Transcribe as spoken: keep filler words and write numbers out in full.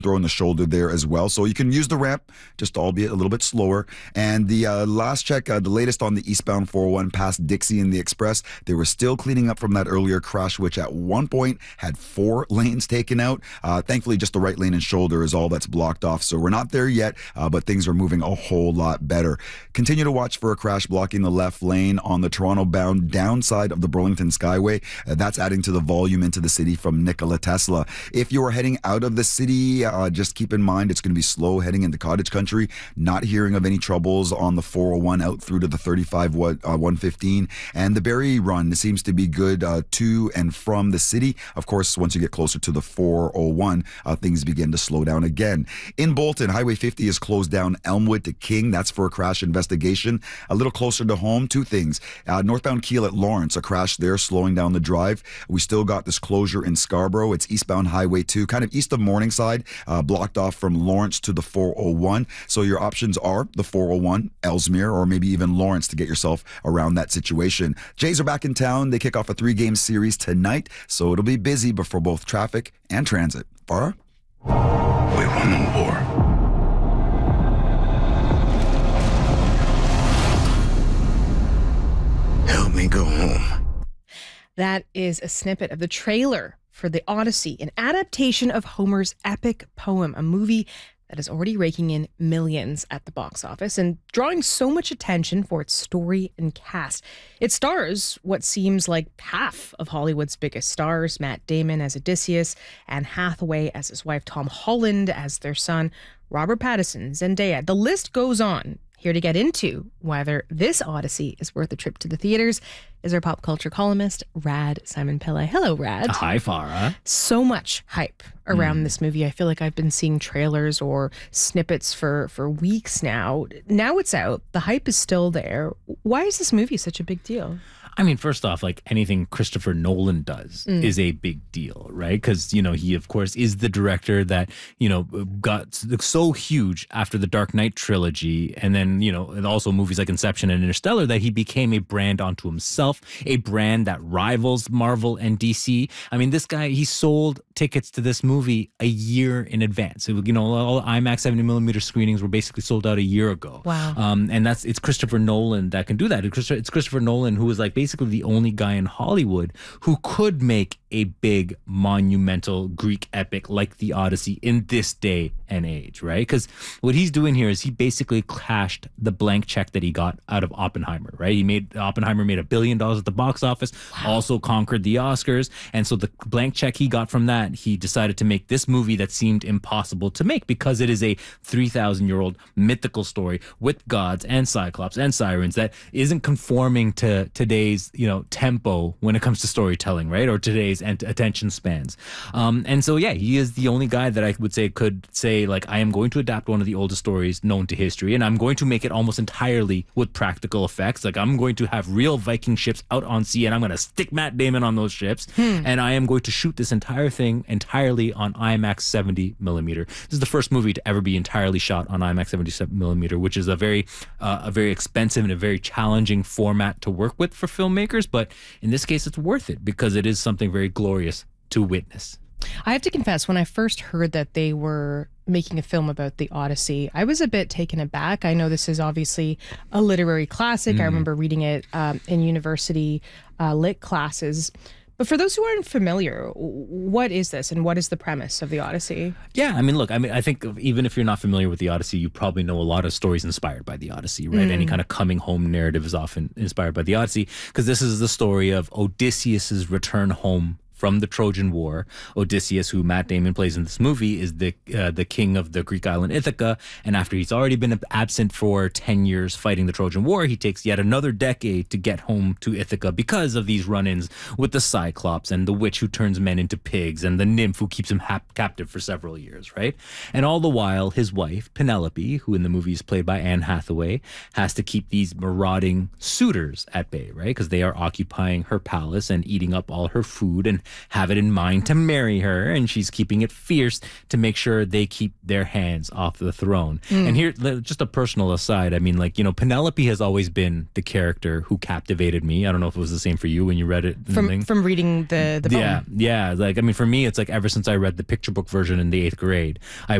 throwing the shoulder there as well. So you can use the ramp, just albeit a little bit slower. And the uh, last check, uh, the latest on the eastbound four oh one past Dixie and the Express, they were still cleaning up from that earlier crash, which at one point had four lanes taken out. Uh, thankfully, just the right lane and shoulder is all that's blocked off. So we're not there yet, uh, but things are moving a whole lot better. Continue to watch for a crash blocking the left lane on the Toronto-bound downside of the Burlington Skyway. Uh, that's adding to the volume into the city from Nikola Tesla. If you are heading out of the city, uh, just keep in mind it's going to be slow heading into cottage country. Not hearing of any troubles on the four oh one out through to the thirty-five one fifteen. And the Barrie Run seems to be good uh, to and from the city. Of course, once you get closer to the four oh one, uh, things begin to slow down again. In Bolton, Highway fifty is closed down Elmwood to King. That's for a crash investigation. A little closer to home, two things. Uh, northbound Kiel at Lawrence, a crash there slowing down the drive. We still got this closure in Scarborough. It's eastbound Highway two, kind of east of Morningside, uh, blocked off from Lawrence to the four oh one. So your options are the four oh one, Ellesmere, or maybe even Lawrence to get yourself around that situation. Jays are back in town. They kick off a three-game series tonight, so it'll be busy before both traffic and transit. Farah? We won the war. Help me go home. That is a snippet of the trailer for The Odyssey, an adaptation of Homer's epic poem, a movie that is already raking in millions at the box office and drawing so much attention for its story and cast. It stars what seems like half of Hollywood's biggest stars, Matt Damon as Odysseus, Anne Hathaway as his wife, Tom Holland as their son, Robert Pattinson, Zendaya. The list goes on. Here to get into whether this Odyssey is worth a trip to the theaters is our pop culture columnist, Rad Simon Pillay. Hello, Rad. Hi, Farah. So much hype around mm. this movie. I feel like I've been seeing trailers or snippets for, for weeks now. Now it's out. The hype is still there. Why is this movie such a big deal? I mean, first off, like anything Christopher Nolan does mm. is a big deal, right? Because, you know, he, of course, is the director that, you know, got so huge after the Dark Knight trilogy. And then, you know, and also movies like Inception and Interstellar that he became a brand onto himself, a brand that rivals Marvel and D C. I mean, this guy, he sold tickets to this movie a year in advance. So, you know, all IMAX seventy millimeter screenings were basically sold out a year ago. Wow. Um, and that's, it's Christopher Nolan that can do that. It's Christopher Nolan who was like basically the only guy in Hollywood who could make a big monumental Greek epic like the Odyssey in this day and age, right? Because what he's doing here is he basically cashed the blank check that he got out of Oppenheimer, right? He made Oppenheimer made a billion dollars at the box office, wow. also conquered the Oscars, and so the blank check he got from that, he decided to make this movie that seemed impossible to make because it is a three thousand year old mythical story with gods and cyclops and sirens that isn't conforming to today's, you know, tempo when it comes to storytelling, right? Or today's and attention spans. Um, and so, yeah, he is the only guy that I would say could say, like, I am going to adapt one of the oldest stories known to history, and I'm going to make it almost entirely with practical effects. Like, I'm going to have real Viking ships out on sea, and I'm going to stick Matt Damon on those ships, hmm. and I am going to shoot this entire thing entirely on IMAX seventy millimeter. This is the first movie to ever be entirely shot on IMAX seventy millimeter, which is a very, uh, a very expensive and a very challenging format to work with for filmmakers. But in this case, it's worth it because it is something very glorious to witness. I have to confess, when I first heard that they were making a film about the Odyssey, I was a bit taken aback. I know this is obviously a literary classic. Mm. I remember reading it um, in university uh, lit classes. But for those who aren't familiar, what is this and what is the premise of the Odyssey? Yeah, I mean, look, I mean, I think even if you're not familiar with the Odyssey, you probably know a lot of stories inspired by the Odyssey, right? Mm. Any kind of coming home narrative is often inspired by the Odyssey because this is the story of Odysseus's return home from the Trojan War. Odysseus, who Matt Damon plays in this movie, is the uh, the king of the Greek island Ithaca, and after he's already been absent for ten years fighting the Trojan War, he takes yet another decade to get home to Ithaca because of these run-ins with the Cyclops and the witch who turns men into pigs and the nymph who keeps him hap- captive for several years, right? And all the while, his wife, Penelope, who in the movie is played by Anne Hathaway, has to keep these marauding suitors at bay, right? Because they are occupying her palace and eating up all her food and have it in mind to marry her, and she's keeping it fierce to make sure they keep their hands off the throne. Mm. And here, just a personal aside, I mean, like, you know, Penelope has always been the character who captivated me. I don't know if it was the same for you when you read it. From from reading the the poem. Yeah, yeah. Like, I mean, for me, it's like ever since I read the picture book version in the eighth grade, I